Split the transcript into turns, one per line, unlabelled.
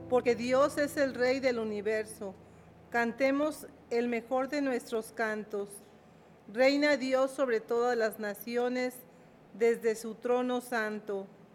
porque Dios es el Rey del universo. Cantemos el mejor de nuestros cantos. Reina Dios sobre todas las naciones, desde su trono santo.